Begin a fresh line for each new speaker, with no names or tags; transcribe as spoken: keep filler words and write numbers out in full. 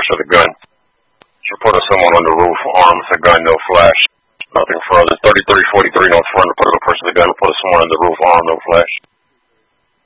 push of the gun. Reported someone on the roof, armed with a gun, no flash. Nothing further. thirty-three forty-three, no further. Reported a person with a gun. Reported someone on the roof, armed, no flash.